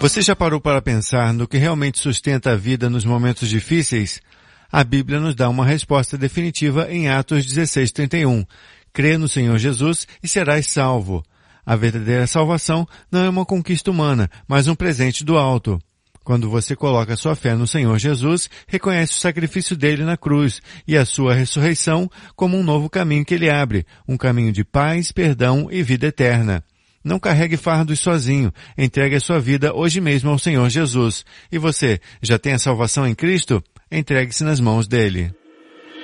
Você já parou para pensar no que realmente sustenta a vida nos momentos difíceis? A Bíblia nos dá uma resposta definitiva em Atos 16:31. Crê no Senhor Jesus e serás salvo. A verdadeira salvação não é uma conquista humana, mas um presente do alto. Quando você coloca sua fé no Senhor Jesus, reconhece o sacrifício dele na cruz e a sua ressurreição como um novo caminho que ele abre, um caminho de paz, perdão e vida eterna. Não carregue fardos sozinho, entregue a sua vida hoje mesmo ao Senhor Jesus. E você, já tem a salvação em Cristo? Entregue-se nas mãos dele.